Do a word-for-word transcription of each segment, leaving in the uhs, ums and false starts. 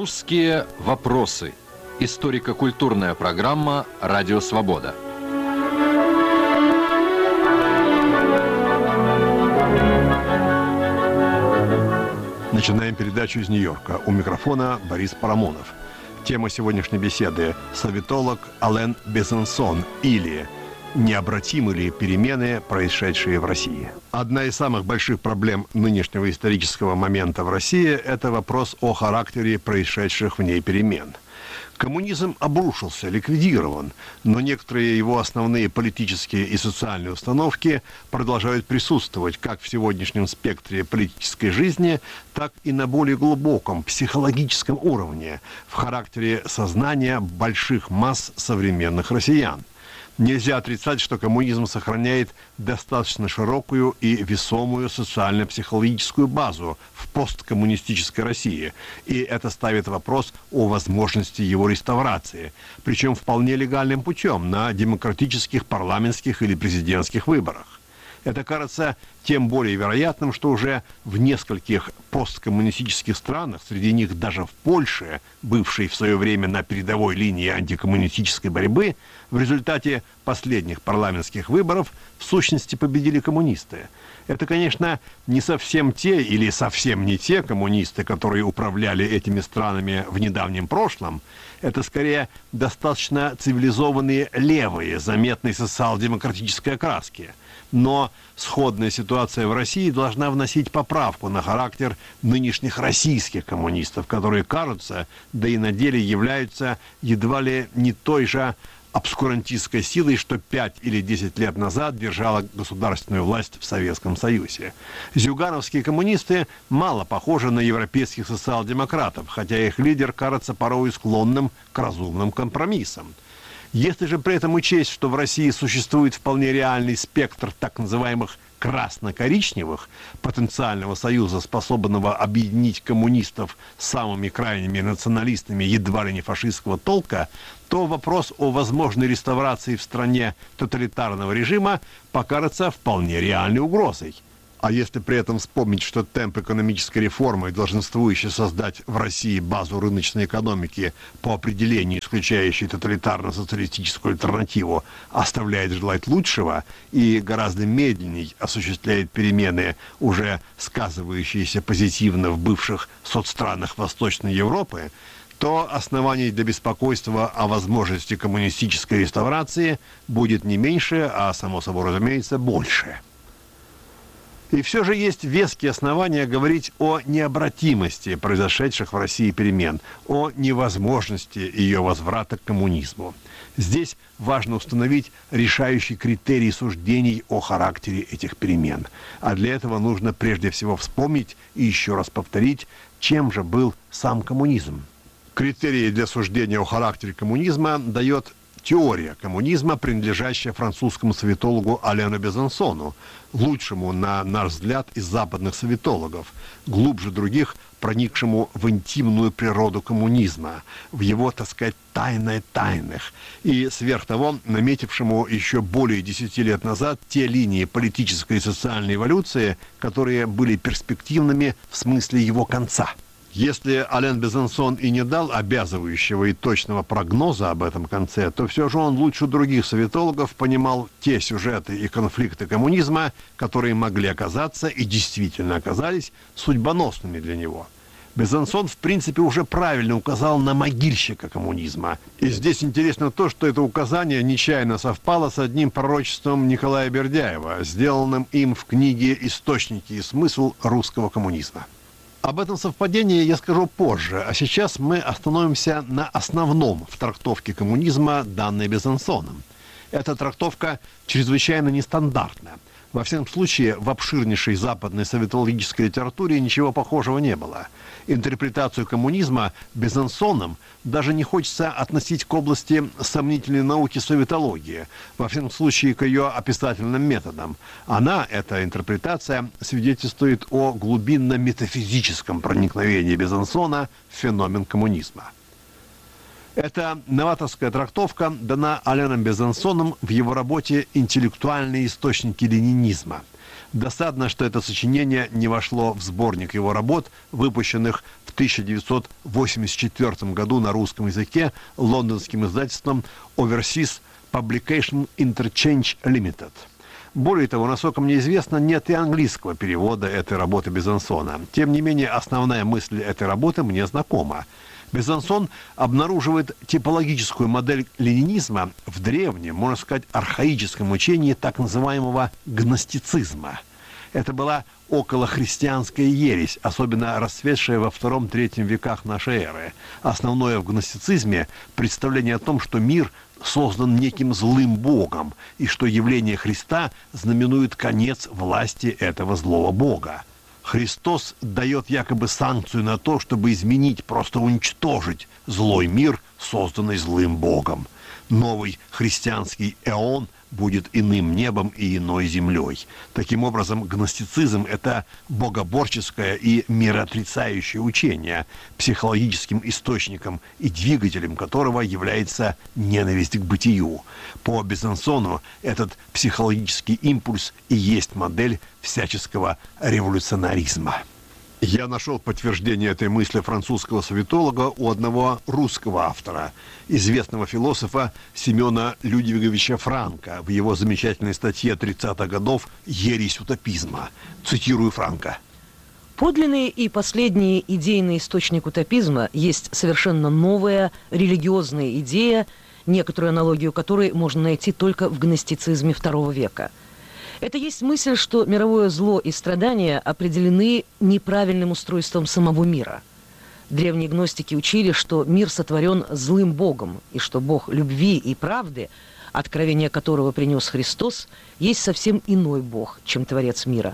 Русские вопросы. Историко-культурная программа «Радио Свобода». Начинаем передачу из Нью-Йорка. У микрофона Борис Парамонов. Тема сегодняшней беседы – советолог Ален Безансон или «Необратимы ли перемены, происшедшие в России?». Одна из самых больших проблем нынешнего исторического момента в России – это вопрос о характере происшедших в ней перемен. Коммунизм обрушился, ликвидирован, но некоторые его основные политические и социальные установки продолжают присутствовать как в сегодняшнем спектре политической жизни, так и на более глубоком психологическом уровне, в характере сознания больших масс современных россиян. Нельзя отрицать, что коммунизм сохраняет достаточно широкую и весомую социально-психологическую базу в посткоммунистической России, и это ставит вопрос о возможности его реставрации, причем вполне легальным путем на демократических парламентских или президентских выборах. Это кажется тем более вероятным, что уже в нескольких посткоммунистических странах, среди них даже в Польше, бывшей в свое время на передовой линии антикоммунистической борьбы, в результате последних парламентских выборов в сущности победили коммунисты. Это, конечно, не совсем те или совсем не те коммунисты, которые управляли этими странами в недавнем прошлом. Это, скорее, достаточно цивилизованные левые, заметной социал-демократической окраски. Но сходная ситуация в России должна вносить поправку на характер нынешних российских коммунистов, которые кажутся, да и на деле являются едва ли не той же обскурантистской силой, что пять или десять лет назад держала государственную власть в Советском Союзе. Зюгановские коммунисты мало похожи на европейских социал-демократов, хотя их лидер кажется порой склонным к разумным компромиссам. Если же при этом учесть, что в России существует вполне реальный спектр так называемых красно-коричневых, потенциального союза, способного объединить коммунистов с самыми крайними националистами едва ли не фашистского толка, то вопрос о возможной реставрации в стране тоталитарного режима покажется вполне реальной угрозой. А если при этом вспомнить, что темп экономической реформы, долженствующий создать в России базу рыночной экономики, по определению исключающей тоталитарно-социалистическую альтернативу, оставляет желать лучшего и гораздо медленней осуществляет перемены, уже сказывающиеся позитивно в бывших соцстранах Восточной Европы, то оснований для беспокойства о возможности коммунистической реставрации будет не меньше, а, само собой разумеется, больше. И все же есть веские основания говорить о необратимости произошедших в России перемен, о невозможности ее возврата к коммунизму. Здесь важно установить решающий критерий суждений о характере этих перемен. А для этого нужно прежде всего вспомнить и еще раз повторить, чем же был сам коммунизм. Критерии для суждения о характере коммунизма дает теория коммунизма, принадлежащая французскому советологу Алену Безансону, лучшему, на наш взгляд, из западных советологов, глубже других проникшему в интимную природу коммунизма, в его, так сказать, тайное тайных, и, сверх того, наметившему еще более десяти лет назад те линии политической и социальной эволюции, которые были перспективными в смысле его конца. Если Ален Безансон и не дал обязывающего и точного прогноза об этом конце, то все же он лучше других советологов понимал те сюжеты и конфликты коммунизма, которые могли оказаться и действительно оказались судьбоносными для него. Безансон, в принципе, уже правильно указал на могильщика коммунизма. И здесь интересно то, что это указание нечаянно совпало с одним пророчеством Николая Бердяева, сделанным им в книге «Источники и смысл русского коммунизма». Об этом совпадении я скажу позже, а сейчас мы остановимся на основном в трактовке коммунизма, данной Безансоном. Эта трактовка чрезвычайно нестандартна. Во всяком случае, в обширнейшей западной советологической литературе ничего похожего не было. Интерпретацию коммунизма Безансоном даже не хочется относить к области сомнительной науки советологии, во всяком случае к ее описательным методам. Она, эта интерпретация, свидетельствует о глубинно-метафизическом проникновении Безансона в феномен коммунизма. Эта новаторская трактовка дана Аленом Безансоном в его работе «Интеллектуальные источники ленинизма». Досадно, что это сочинение не вошло в сборник его работ, выпущенных в тысяча девятьсот восемьдесят четвёртом году на русском языке лондонским издательством Overseas Publication Interchange Limited. Более того, насколько мне известно, нет и английского перевода этой работы Безансона. Тем не менее, основная мысль этой работы мне знакома. Безансон обнаруживает типологическую модель ленинизма в древнем, можно сказать, архаическом учении так называемого гностицизма. Это была околохристианская ересь, особенно расцветшая во втором-третьем веках нашей эры. Основное в гностицизме представление о том, что мир создан неким злым богом, и что явление Христа знаменует конец власти этого злого бога. Христос дает якобы санкцию на то, чтобы изменить, просто уничтожить злой мир, созданный злым богом. Новый христианский эон будет иным небом и иной землей. Таким образом, гностицизм – это богоборческое и мироотрицающее учение, психологическим источником и двигателем которого является ненависть к бытию. По Безансону этот психологический импульс и есть модель всяческого революционаризма. Я нашел подтверждение этой мысли французского советолога у одного русского автора, известного философа Семена Людвиговича Франка, в его замечательной статье тридцатых годов «Ересь утопизма». Цитирую Франка. Подлинный и последний идейный источник утопизма есть совершенно новая религиозная идея, некоторую аналогию которой можно найти только в гностицизме второго века. Это есть мысль, что мировое зло и страдания определены неправильным устройством самого мира. Древние гностики учили, что мир сотворен злым Богом, и что Бог любви и правды, откровение которого принес Христос, есть совсем иной Бог, чем Творец мира.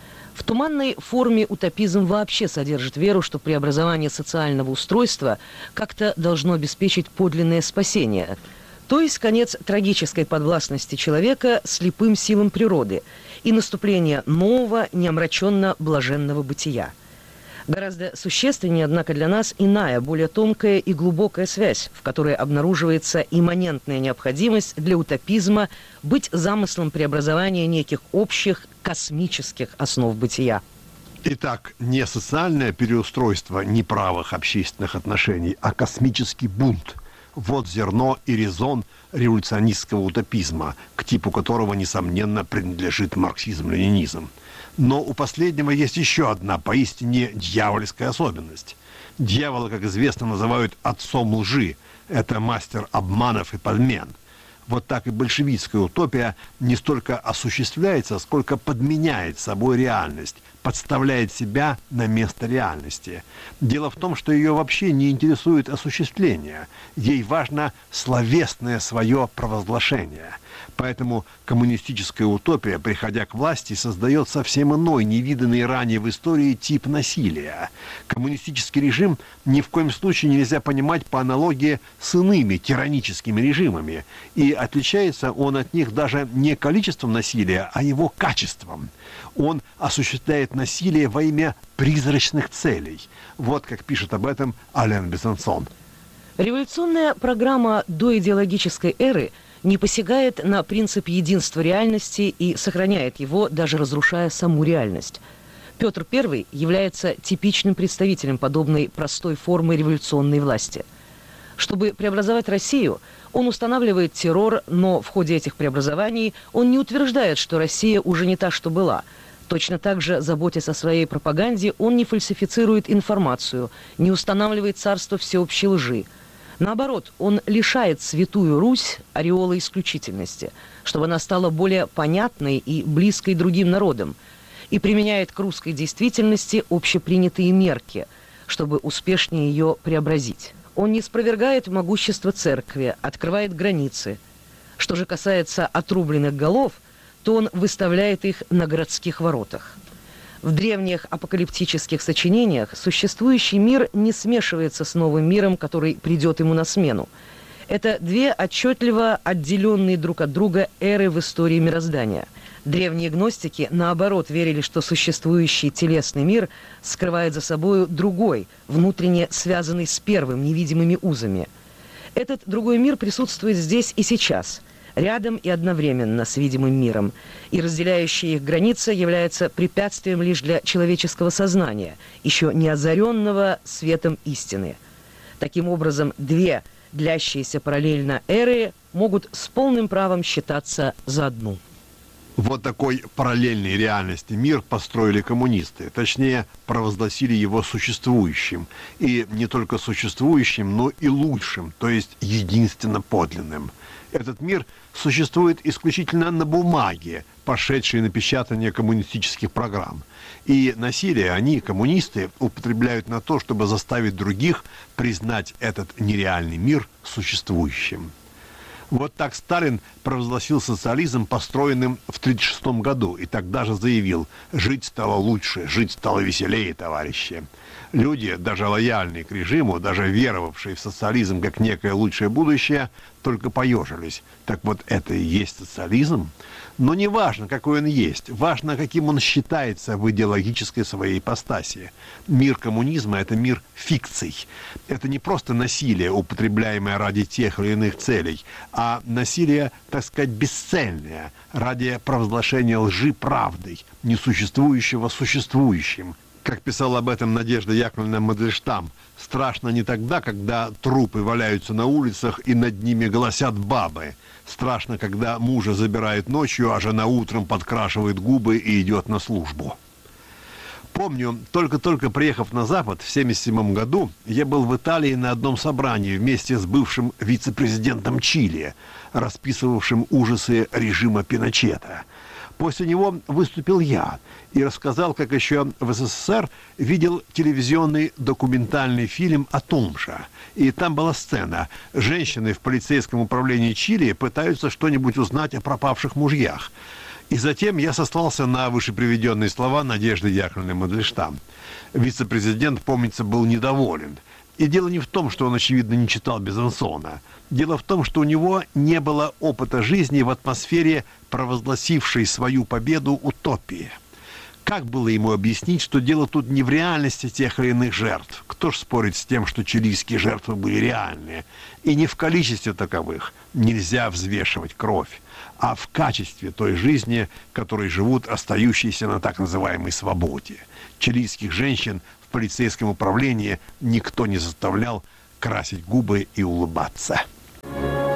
В туманной форме утопизм вообще содержит веру, что преобразование социального устройства как-то должно обеспечить подлинное спасение – то есть конец трагической подвластности человека слепым силам природы и наступление нового, неомраченно-блаженного бытия. Гораздо существеннее, однако, для нас иная, более тонкая и глубокая связь, в которой обнаруживается имманентная необходимость для утопизма быть замыслом преобразования неких общих космических основ бытия. Итак, не социальное переустройство неправых общественных отношений, а космический бунт. Вот зерно и резон революционистского утопизма, к типу которого, несомненно, принадлежит марксизм-ленинизм. Но у последнего есть еще одна поистине дьявольская особенность. Дьявола, как известно, называют отцом лжи. Это мастер обманов и подмен. Вот так и большевистская утопия не столько осуществляется, сколько подменяет собой реальность, подставляет себя на место реальности. Дело в том, что ее вообще не интересует осуществление. Ей важно словесное свое провозглашение. Поэтому коммунистическая утопия, приходя к власти, создает совсем иной, невиданный ранее в истории тип насилия. Коммунистический режим ни в коем случае нельзя понимать по аналогии с иными тираническими режимами. И отличается он от них даже не количеством насилия, а его качеством. Он осуществляет насилие во имя призрачных целей. Вот как пишет об этом Ален Безансон. Революционная программа доидеологической эры не посягает на принцип единства реальности и сохраняет его, даже разрушая саму реальность. Петр Первый является типичным представителем подобной простой формы революционной власти. Чтобы преобразовать Россию, он устанавливает террор, но в ходе этих преобразований он не утверждает, что Россия уже не та, что была. Точно так же, заботясь о своей пропаганде, он не фальсифицирует информацию, не устанавливает царство всеобщей лжи. Наоборот, он лишает Святую Русь ореола исключительности, чтобы она стала более понятной и близкой другим народам, и применяет к русской действительности общепринятые мерки, чтобы успешнее ее преобразить. Он не спровергает могущество церкви, открывает границы. Что же касается отрубленных голов, то он выставляет их на городских воротах. В древних апокалиптических сочинениях существующий мир не смешивается с новым миром, который придет ему на смену. Это две отчетливо отделенные друг от друга эры в истории мироздания. Древние гностики, наоборот, верили, что существующий телесный мир скрывает за собой другой, внутренне связанный с первым невидимыми узами. Этот другой мир присутствует здесь и сейчас. рядом и одновременно с видимым миром, и разделяющая их граница является препятствием лишь для человеческого сознания, еще не озаренного светом истины. Таким образом, две длящиеся параллельно эры могут с полным правом считаться за одну. Вот такой параллельной реальности мир построили коммунисты. Точнее, провозгласили его существующим. И не только существующим, но и лучшим, то есть единственно подлинным. Этот мир существует исключительно на бумаге, пошедшей на печатание коммунистических программ. И насилие они, коммунисты, употребляют на то, чтобы заставить других признать этот нереальный мир существующим. Вот так Сталин провозгласил социализм, построенным в тысяча девятьсот тридцать шестом году, и тогда же заявил: «Жить стало лучше, жить стало веселее, товарищи». Люди, даже лояльные к режиму, даже веровавшие в социализм как некое лучшее будущее, только поежились. Так вот, это и есть социализм? Но не важно, какой он есть, важно, каким он считается в идеологической своей ипостаси. Мир коммунизма – это мир фикций. Это не просто насилие, употребляемое ради тех или иных целей, а насилие, так сказать, бесцельное, ради провозглашения лжи правдой, несуществующего существующим. Как писала об этом Надежда Яковлевна Мандельштам, страшно не тогда, когда трупы валяются на улицах и над ними голосят бабы. Страшно, когда мужа забирают ночью, а жена утром подкрашивает губы и идет на службу. Помню, только-только приехав на Запад в семьдесят седьмом году, я был в Италии на одном собрании вместе с бывшим вице-президентом Чили, расписывавшим ужасы режима Пиночета. После него выступил я и рассказал, как еще в СССР видел телевизионный документальный фильм о том же. И там была сцена. Женщины в полицейском управлении Чили пытаются что-нибудь узнать о пропавших мужьях. И затем я сослался на вышеприведенные слова Надежды Яковлевны Мандельштам. Вице-президент, помнится, был недоволен. И дело не в том, что он, очевидно, не читал Безансона. Дело в том, что у него не было опыта жизни в атмосфере, провозгласившей свою победу утопии. Как было ему объяснить, что дело тут не в реальности тех или иных жертв? Кто ж спорит с тем, что чилийские жертвы были реальные? И не в количестве таковых нельзя взвешивать кровь, а в качестве той жизни, которой живут остающиеся на так называемой свободе. Чилийских женщин в полицейском управлении никто не заставлял красить губы и улыбаться.